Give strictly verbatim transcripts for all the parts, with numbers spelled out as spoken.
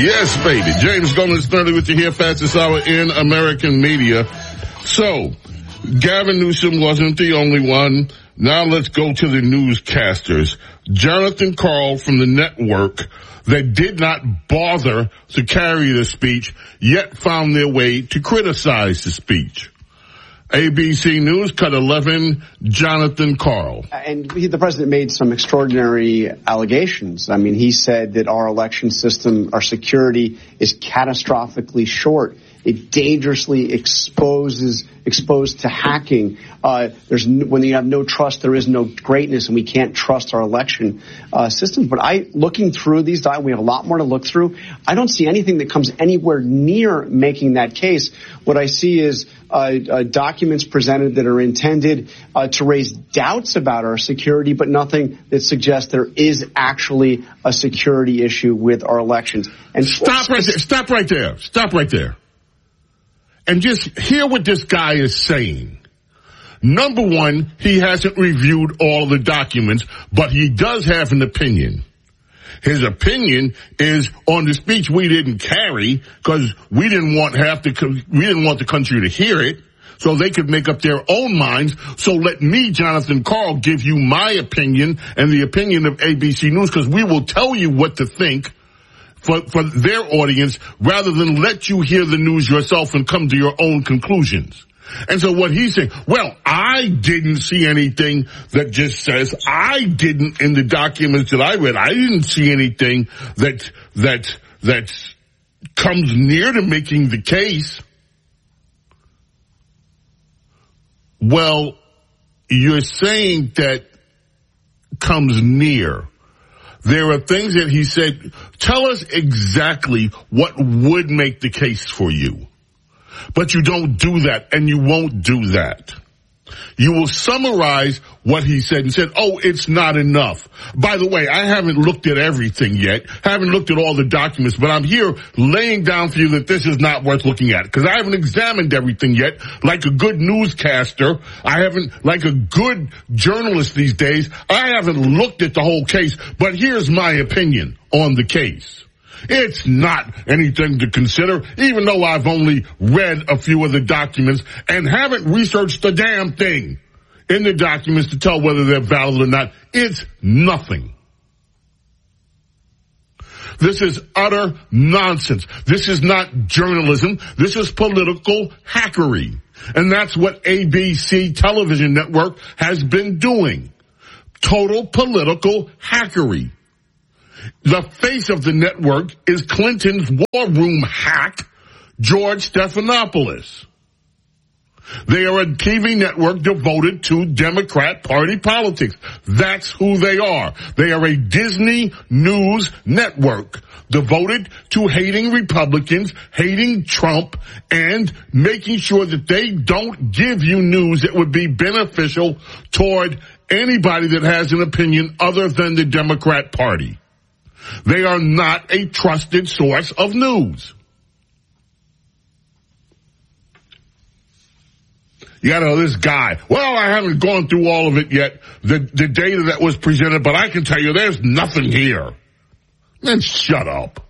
Yes, baby. James Gomez thirty with you here, fastest hour in American media. So, Gavin Newsom wasn't the only one. Now let's go to the newscasters. Jonathan Karl from the network that did not bother to carry the speech, yet found their way to criticize the speech. A B C News, cut eleven, Jonathan Karl. And he, the president made some extraordinary allegations. I mean, he said that our election system, our security is catastrophically short. It dangerously exposes exposed to hacking. Uh, there's when you have no trust, there is no greatness, and we can't trust our election uh, system. But I, looking through these, we have a lot more to look through. I don't see anything that comes anywhere near making that case. What I see is uh, uh, documents presented that are intended uh, to raise doubts about our security, but nothing that suggests there is actually a security issue with our elections. And stop right there. Stop right there. Stop right there. And just hear what this guy is saying. Number one, he hasn't reviewed all the documents, but he does have an opinion. His opinion is on the speech we didn't carry because we didn't want half the we didn't want the country to hear it, so they could make up their own minds. So let me, Jonathan Karl, give you my opinion and the opinion of A B C News, because we will tell you what to think for for their audience, rather than let you hear the news yourself and come to your own conclusions. And so what he's saying, well, I didn't see anything that just says, I didn't, in the documents that I read, I didn't see anything that, that, that comes near to making the case. Well, you're saying that comes near. There are things that he said, tell us exactly what would make the case for you. But you don't do that, and you won't do that. You will summarize what he said and said, oh, it's not enough. By the way, I haven't looked at everything yet, haven't looked at all the documents, but I'm here laying down for you that this is not worth looking at, because I haven't examined everything yet. Like a good newscaster, I haven't, like a good journalist these days, I haven't looked at the whole case, but here's my opinion on the case. It's not anything to consider, even though I've only read a few of the documents and haven't researched a damn thing in the documents to tell whether they're valid or not. It's nothing. This is utter nonsense. This is not journalism. This is political hackery. And that's what A B C television network has been doing. Total political hackery. The face of the network is Clinton's war room hack, George Stephanopoulos. They are a T V network devoted to Democrat Party politics. That's who they are. They are a Disney news network devoted to hating Republicans, hating Trump, and making sure that they don't give you news that would be beneficial toward anybody that has an opinion other than the Democrat Party. They are not a trusted source of news. You gotta know this guy. Well, I haven't gone through all of it yet, the, the data that was presented, but I can tell you there's nothing here. Then shut up.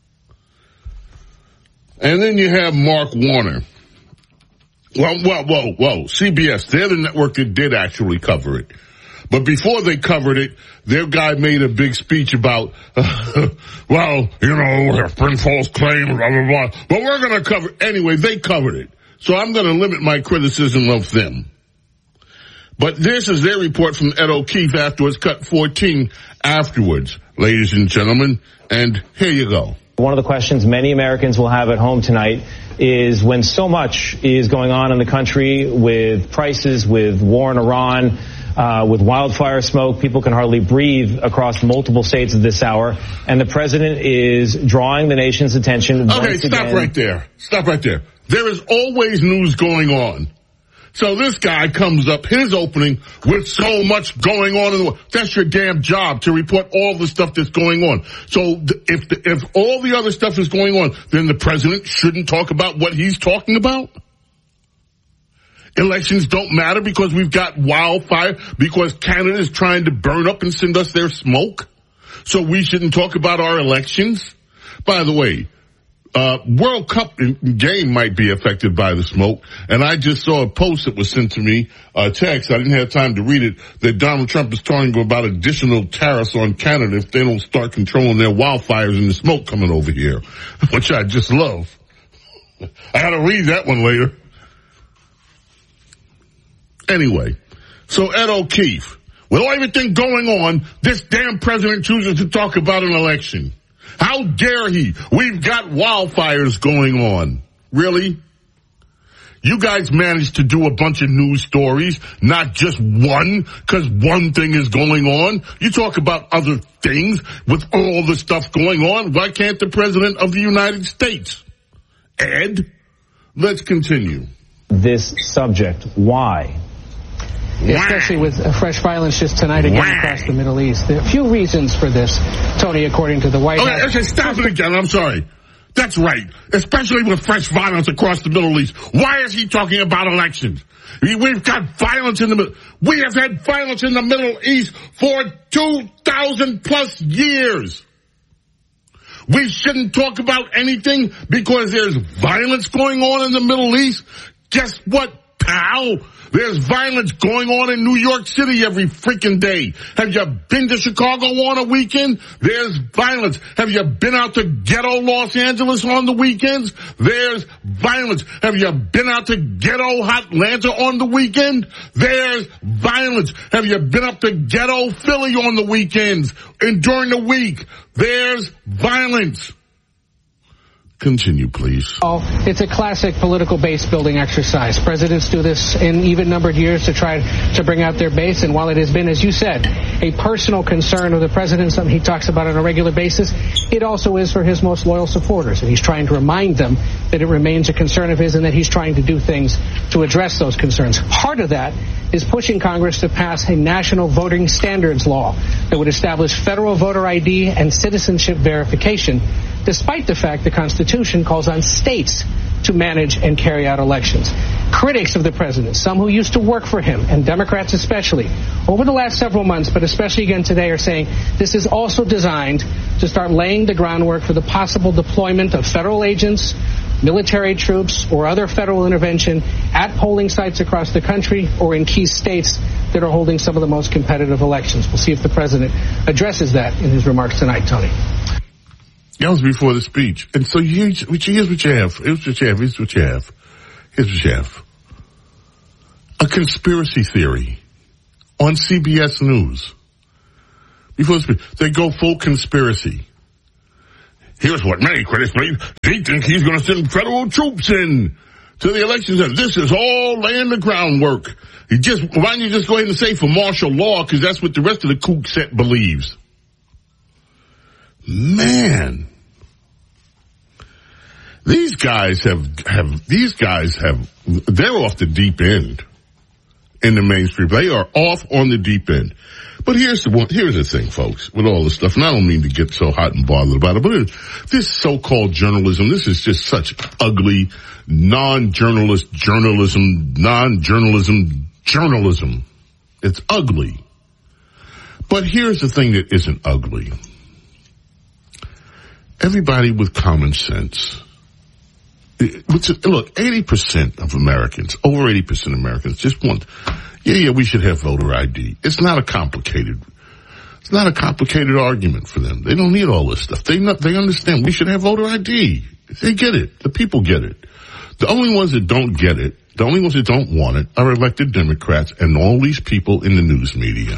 And then you have Mark Warner. Well, whoa, whoa, whoa. C B S, they're the network that did actually cover it. But before they covered it, their guy made a big speech about, uh, well, you know, bring false claims, blah, blah, blah. But we're going to cover it. Anyway, they covered it. So I'm going to limit my criticism of them. But this is their report from Ed O'Keefe afterwards, cut fourteen afterwards, ladies and gentlemen. And here you go. One of the questions many Americans will have at home tonight is, when so much is going on in the country with prices, with war in Iran, Uh, with wildfire smoke, people can hardly breathe across multiple states at this hour, and the president is drawing the nation's attention. Okay, stop again. right there. Stop right there. There is always news going on. So this guy comes up, his opening, with so much going on in the world. That's your damn job, to report all the stuff that's going on. So if the, if all the other stuff is going on, then the president shouldn't talk about what he's talking about? Elections don't matter because we've got wildfire, because Canada is trying to burn up and send us their smoke. So we shouldn't talk about our elections. By the way, uh, World Cup game might be affected by the smoke. And I just saw a post that was sent to me, a text. I didn't have time to read it, that Donald Trump is talking about additional tariffs on Canada if they don't start controlling their wildfires and the smoke coming over here, which I just love. I gotta read that one later. Anyway, so Ed O'Keefe, with everything going on, this damn president chooses to talk about an election. How dare he? We've got wildfires going on. Really? You guys managed to do a bunch of news stories, not just one, because one thing is going on. You talk about other things with all the stuff going on. Why can't the president of the United States? Ed, let's continue. This subject, why? Especially with uh, fresh violence just tonight again Why? across the Middle East. There are a few reasons for this, Tony, according to the White Okay, House. okay, stop it again. I'm sorry. That's right. Especially with fresh violence across the Middle East. Why is he talking about elections? We've got violence in the Middle. We have had violence in the Middle East for two thousand plus years. We shouldn't talk about anything because there's violence going on in the Middle East. Guess what, pal? There's violence going on in New York City every freaking day. Have you been to Chicago on a weekend? There's violence. Have you been out to ghetto Los Angeles on the weekends? There's violence. Have you been out to ghetto Atlanta on the weekend? There's violence. Have you been up to ghetto Philly on the weekends and during the week? There's violence. Continue, please. Oh, it's a classic political base building exercise. Presidents do this in even numbered years to try to bring out their base. And while it has been, as you said, a personal concern of the president, something he talks about on a regular basis, it also is for his most loyal supporters. And he's trying to remind them that it remains a concern of his and that he's trying to do things to address those concerns. Part of that is pushing Congress to pass a national voting standards law that would establish federal voter I D and citizenship verification, despite the fact the Constitution calls on states to manage and carry out elections. Critics of the president, some who used to work for him, and Democrats especially, over the last several months, but especially again today, are saying this is also designed to start laying the groundwork for the possible deployment of federal agents, military troops, or other federal intervention at polling sites across the country or in key states that are holding some of the most competitive elections. We'll see if the president addresses that in his remarks tonight, Tony. That was before the speech. And so here's, here's what you have. Here's what you have. Here's what you have. Here's what you have. A conspiracy theory on C B S News. Before the speech, they go full conspiracy. Here's what many critics believe. They think he's going to send federal troops in to the elections. And this is all laying the groundwork. He just, why don't you just go ahead and say for martial law, because that's what the rest of the kook set believes. Man, these guys have, have, these guys have, they're off the deep end in the mainstream. They are off on the deep end. But here's the one, here's the thing, folks, with all this stuff, and I don't mean to get so hot and bothered about it, but it, this so-called journalism, this is just such ugly, non-journalist journalism, non-journalism journalism. It's ugly. But here's the thing that isn't ugly. Everybody with common sense. Look, eighty percent of Americans, over eighty percent of Americans just want, yeah, yeah, we should have voter I D. It's not a complicated, it's not a complicated argument for them. They don't need all this stuff. They not, they understand we should have voter I D. They get it. The people get it. The only ones that don't get it, the only ones that don't want it are elected Democrats and all these people in the news media.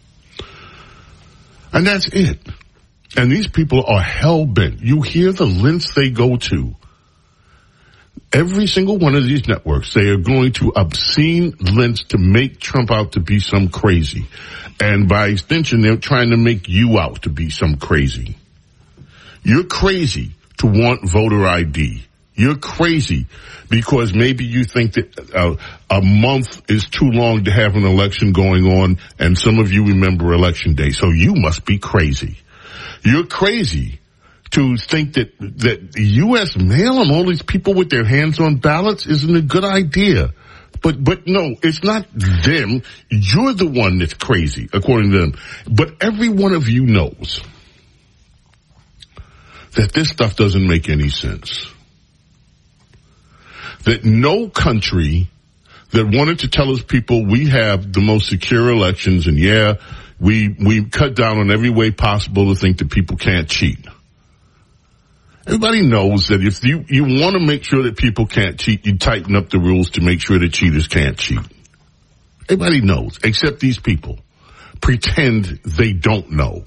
And that's it. And these people are hell-bent. You hear the lengths they go to. Every single one of these networks, they are going to obscene lengths to make Trump out to be some crazy. And by extension, they're trying to make you out to be some crazy. You're crazy to want voter I D. You're crazy because maybe you think that uh, a month is too long to have an election going on, and some of you remember Election Day, so you must be crazy. You're crazy to think that, that the U S mail and all these people with their hands on ballots isn't a good idea. But, but no, it's not them. You're the one that's crazy, according to them. But every one of you knows that this stuff doesn't make any sense. That no country that wanted to tell its people we have the most secure elections, and yeah, we we cut down on every way possible to think that people can't cheat. Everybody knows that if you, you want to make sure that people can't cheat, you tighten up the rules to make sure that cheaters can't cheat. Everybody knows, except these people pretend they don't know.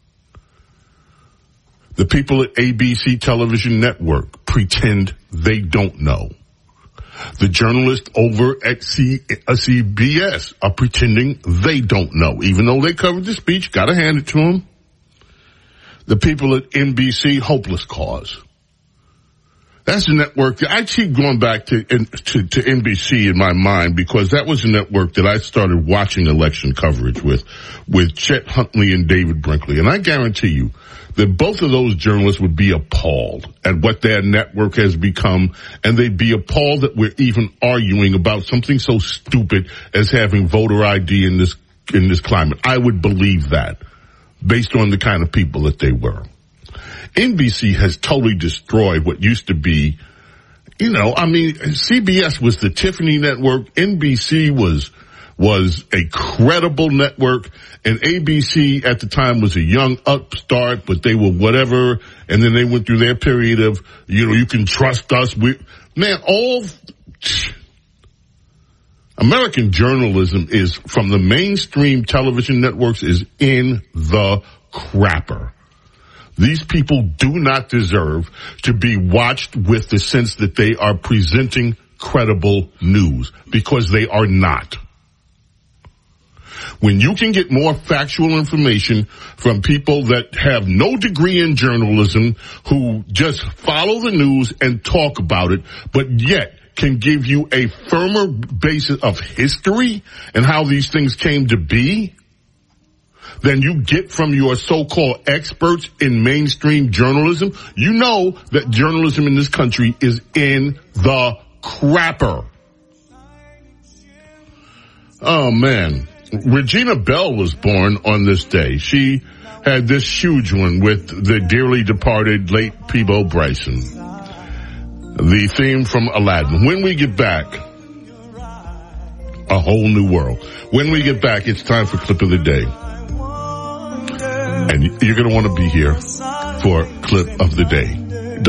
The people at A B C Television Network pretend they don't know. The journalists over at C, uh, C B S are pretending they don't know, even though they covered the speech. Gotta hand it to them. The people at N B C, hopeless cause. That's the network that I keep going back to, to, to N B C in my mind, because that was the network that I started watching election coverage with, with Chet Huntley and David Brinkley. And I guarantee you that both of those journalists would be appalled at what their network has become, and they'd be appalled that we're even arguing about something so stupid as having voter I D in this, in this climate. I would believe that, based on the kind of people that they were. N B C has totally destroyed what used to be, you know, I mean, C B S was the Tiffany network, N B C was, was a credible network, and A B C at the time was a young upstart, but they were whatever, and then they went through their period of, you know, you can trust us. We, man, all, American journalism is, from the mainstream television networks, is in the crapper. These people do not deserve to be watched with the sense that they are presenting credible news, because they are not. When you can get more factual information from people that have no degree in journalism, who just follow the news and talk about it, but yet can give you a firmer basis of history and how these things came to be than you get from your so-called experts in mainstream journalism, you know that journalism in this country is in the crapper. Oh, man. Regina Bell was born on this day. She had this huge one with the dearly departed late Peabo Bryson. The theme from Aladdin. When we get back, a whole new world. When we get back, it's time for Clip of the Day. And you're going to want to be here for Clip of the Day.